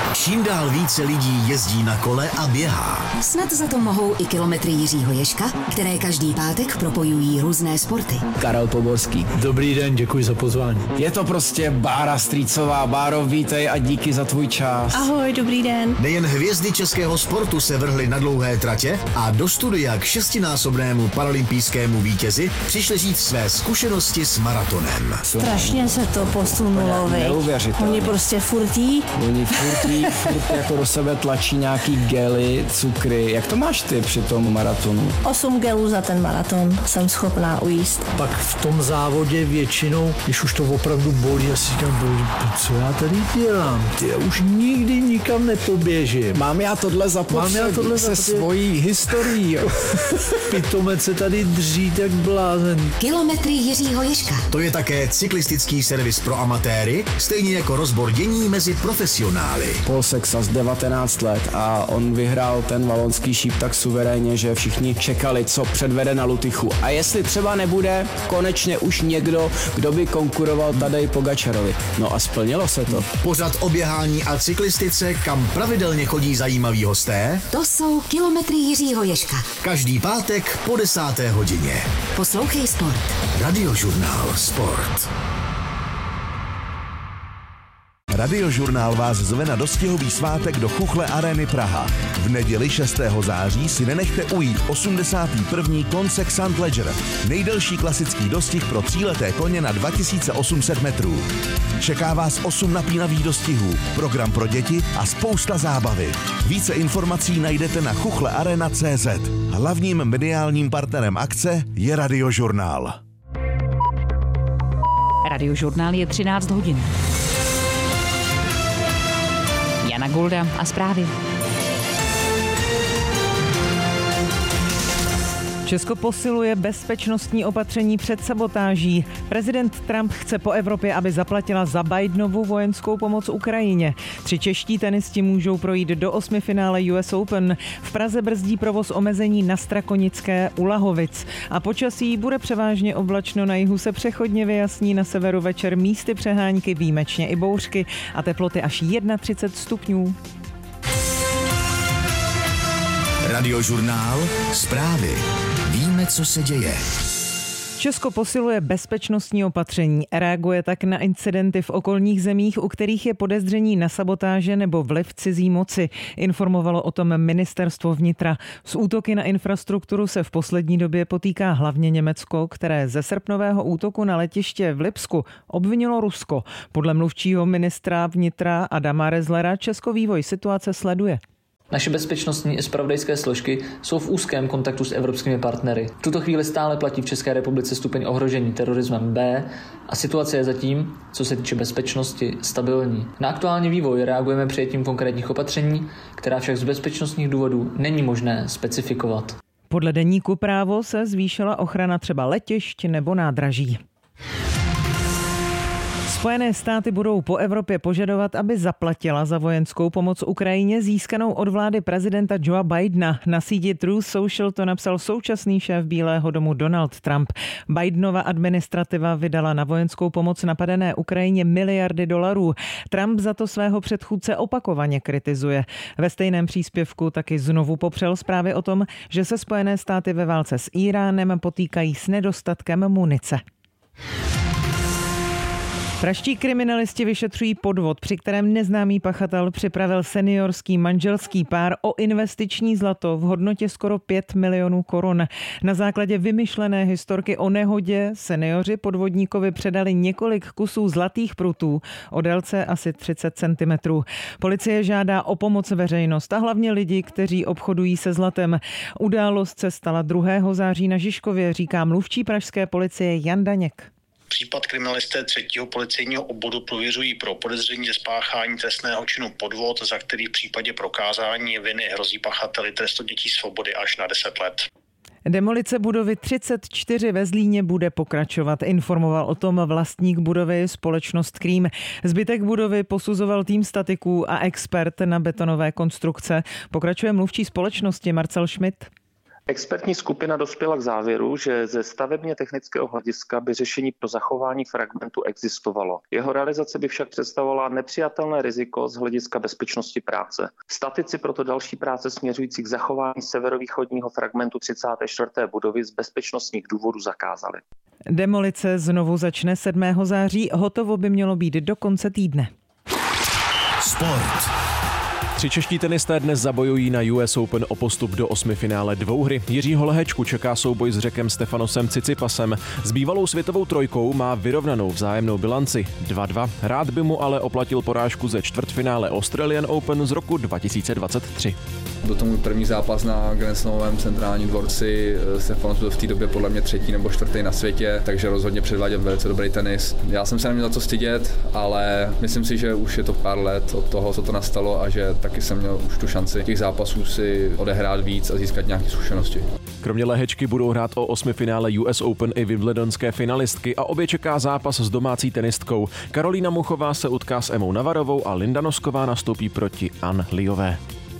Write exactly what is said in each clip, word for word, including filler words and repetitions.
Čím dál více lidí jezdí na kole a běhá. Snad za to mohou i kilometry Jiřího Ježka, které každý pátek propojují různé sporty. Karel Poborský. Dobrý den, děkuji za pozvání. Je to prostě Bára Strýcová. Báro, vítej a díky za tvůj čas. Ahoj, dobrý den. Nejen hvězdy českého sportu se vrhly na dlouhé tratě a do studia k šestinásobnému paralympijskému vítězi přišli říct své zkušenosti s maratonem. Strašně se to posunulo, viď? Neuvěřitelné. Oni prostě furtí. Oni furtí, furt jako do sebe tlačí nějaký gely, cukry. Jak to máš ty při tom maratonu? Osm gelů za ten maraton jsem schopná ujíst. Pak v tom závodě většinou, když už to opravdu bolí, já si říkám, bolí, co já tady dělám? Ty, já už nikdy nikam nepoběžím. Mám já tohle zapotřebí Mám já tohle se zapotřebí. svojí historií. Pitomec se tady dří tak blázen. Kilometry Jiřího Ježka. To je také cyklistický servis pro amatéry, stejně jako rozbor dění mezi profesionály. Paul Sexas, devatenáct let, a on vyhrál ten valonský šíp tak suverénně, že všichni čekali, co předvede na Lutychu. A jestli třeba nebude konečně už někdo, kdo by konkuroval Tadej Pogačarovi. No a splnilo se to. Pořad o běhání a cyklistice, kam pravidelně chodí zajímaví hosté. To jsou kilometry Jiřího Ježka. Každý pátek po desáté hodině. Poslouchej sport. Radiožurnál Sport. Radiožurnál vás zve na dostihový svátek do Chuchle Areny Praha. V neděli šestého září si nenechte ujít osmdesátý první Consex St. Leger, nejdelší klasický dostih pro tříleté koně na dva tisíce osm set metrů. Čeká vás osm napínavých dostihů, program pro děti a spousta zábavy. Více informací najdete na chuchlearena tečka cé zet. Hlavním mediálním partnerem akce je Radiožurnál. Radiožurnál je třináct hodin. Jana Golda a zprávy. Česko posiluje bezpečnostní opatření před sabotáží. Prezident Trump chce po Evropě, aby zaplatila za Bidenovu vojenskou pomoc Ukrajině. Tři čeští tenisti můžou projít do osmifinále U S Open. V Praze brzdí provoz omezení na Strakonické u Lahovic. A počasí bude převážně oblačno, na jihu se přechodně vyjasní, na severu večer místy přehánky, výjimečně i bouřky a teploty až třicet jedna stupňů. Radiožurnál Zprávy. Víme, co se děje. Česko posiluje bezpečnostní opatření, reaguje tak na incidenty v okolních zemích, u kterých je podezření na sabotáže nebo vliv cizí moci. Informovalo o tom ministerstvo vnitra. S útoky na infrastrukturu se v poslední době potýká hlavně Německo, které ze srpnového útoku na letiště v Lipsku obvinilo Rusko. Podle mluvčího ministra vnitra Adama Rezlera Česko vývoj situace sleduje. Naše bezpečnostní i zpravodajské složky jsou v úzkém kontaktu s evropskými partnery. V tuto chvíli stále platí v České republice stupeň ohrožení terorismem B a situace je zatím, co se týče bezpečnosti, stabilní. Na aktuální vývoj reagujeme přijetím konkrétních opatření, která však z bezpečnostních důvodů není možné specifikovat. Podle deníku Právo se zvýšila ochrana třeba letišť nebo nádraží. Spojené státy budou po Evropě požadovat, aby zaplatila za vojenskou pomoc Ukrajině získanou od vlády prezidenta Joea Bidena. Na síti Truth Social to napsal současný šéf Bílého domu Donald Trump. Bidenova administrativa vydala na vojenskou pomoc napadené Ukrajině miliardy dolarů. Trump za to svého předchůdce opakovaně kritizuje. Ve stejném příspěvku taky znovu popřel zprávy o tom, že se Spojené státy ve válce s Íránem potýkají s nedostatkem munice. Pražští kriminalisti vyšetřují podvod, při kterém neznámý pachatel připravil seniorský manželský pár o investiční zlato v hodnotě skoro pět milionů korun. Na základě vymyšlené historky o nehodě seniori podvodníkovi předali několik kusů zlatých prutů o délce asi třicet centimetrů. Policie žádá o pomoc veřejnost a hlavně lidi, kteří obchodují se zlatem. Událost se stala druhého září na Žižkově, říká mluvčí pražské policie Jan Daněk. Případ kriminalisté třetího policejního obvodu prověřují pro podezření ze spáchání trestného činu podvod, za který v případě prokázání viny hrozí pachateli trest odnětí svobody až na deset let. Demolice budovy třicet čtyři ve Zlíně bude pokračovat, informoval o tom vlastník budovy společnost Krím. Zbytek budovy posuzoval tým statiků a expert na betonové konstrukce. Pokračuje mluvčí společnosti Marcel Schmidt. Expertní skupina dospěla k závěru, že ze stavebně technického hlediska by řešení pro zachování fragmentu existovalo. Jeho realizace by však představovala nepřijatelné riziko z hlediska bezpečnosti práce. Statici proto další práce směřující k zachování severovýchodního fragmentu třicáté čtvrté budovy z bezpečnostních důvodů zakázali. Demolice znovu začne sedmého září, hotovo by mělo být do konce týdne. Sport. Tři čeští tenisté dnes zabojují na U S Open o postup do osmifinále dvouhry. Jiřího Lehečku čeká souboj s Řekem Stefanosem Cicipasem. S bývalou světovou trojkou má vyrovnanou vzájemnou bilanci dva dva. Rád by mu ale oplatil porážku ze čtvrtfinále Australian Open z roku dva tisíce dvacet tři. Byl to můj první zápas na Grand Slamovém centrálním dvorci. Stefanos byl v té době podle mě třetí nebo čtvrtý na světě, takže rozhodně předváděl velice dobrý tenis. Já jsem se neměl za co stydět, ale myslím si, že už je to pár let od toho, co to nastalo a že taky jsem měl už tu šanci těch zápasů si odehrát víc a získat nějaké zkušenosti. Kromě Lehečky budou hrát o osmifinále U S Open i wimbledonské finalistky a obě čeká zápas s domácí tenistkou. Karolína Muchová se utká s Emou Navarovou a Linda Nosková nastoupí proti Ann Liové.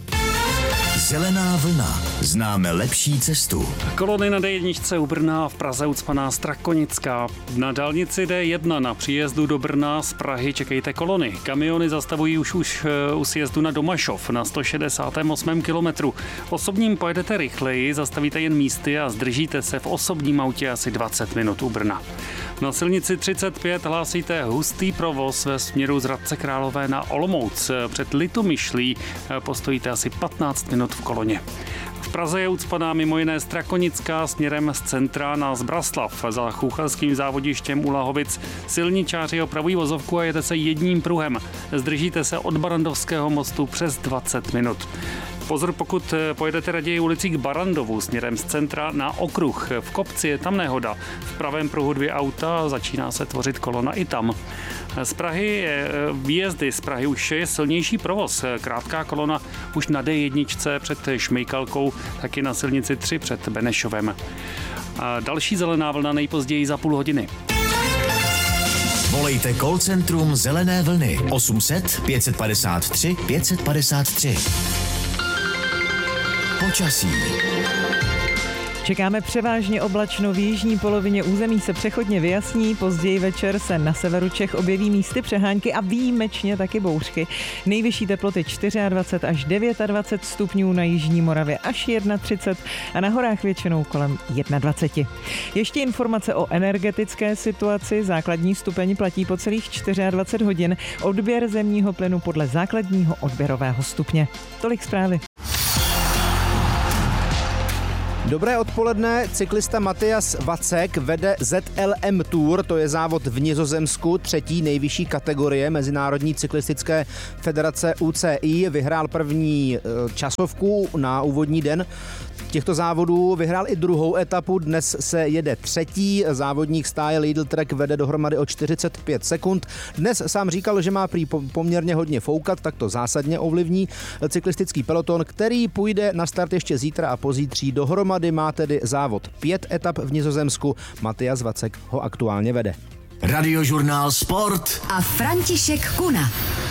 Zelená vlna. Známe lepší cestu. Kolony na D jedna u Brna, v Praze ucpaná Strakonická. Na dálnici D jedna na příjezdu do Brna z Prahy čekejte kolony. Kamiony zastavují už, už u sjezdu na Domašov na sto šedesátém osmém kilometru. Osobním pojedete rychleji, zastavíte jen místy a zdržíte se v osobním autě asi dvacet minut u Brna. Na silnici třicet pět hlásíte hustý provoz ve směru z Hradce Králové na Olomouc. Před Litomyšlí postojíte asi patnáct minut v koloně. V Praze je ucpaná mimo jiné Strakonická směrem z centra na Zbraslav. Za Chůchelským závodištěm u Lahovic silničáři opravují vozovku a jede se jedním pruhem. Zdržíte se od Barandovského mostu přes dvacet minut. Pozor, pokud pojedete raději ulicí k Barandovu směrem z centra na okruh. V kopci je tam nehoda. V pravém pruhu dvě auta, začíná se tvořit kolona i tam. Z Prahy, výjezdy z Prahy už je silnější provoz. Krátká kolona už na D jedna před Šmejkalkou, taky na silnici tři před Benešovem. A další zelená vlna nejpozději za půl hodiny. Volejte call centrum Zelené vlny osm set pět padesát tři pět padesát tři. Počasí. Čekáme převážně oblačno, v jižní polovině území se přechodně vyjasní, později večer se na severu Čech objeví místy přehánky a výjimečně taky bouřky. Nejvyšší teploty dvacet čtyři až dvacet devět stupňů, na jižní Moravě až třicet jedna a na horách většinou kolem dvacet jedna. Ještě informace o energetické situaci. Základní stupeň platí po celých dvacet čtyři hodin. Odběr zemního plynu podle základního odběrového stupně. Tolik zprávy. Dobré odpoledne, cyklista Matthias Vacek vede Z L M Tour, to je závod v Nizozemsku, třetí nejvyšší kategorie Mezinárodní cyklistické federace U C I. Vyhrál první časovku na úvodní den těchto závodů, vyhrál i druhou etapu, dnes se jede třetí, závodník stáje Lidl Trek vede dohromady o čtyřicet pět sekund. Dnes sám říkal, že má prý poměrně hodně foukat, tak to zásadně ovlivní cyklistický peloton, který půjde na start ještě zítra a pozítří. Dohromady má tedy závod pět etap v Nizozemsku, Matthias Vacek ho aktuálně vede. Radiožurnál Sport a František Kuna.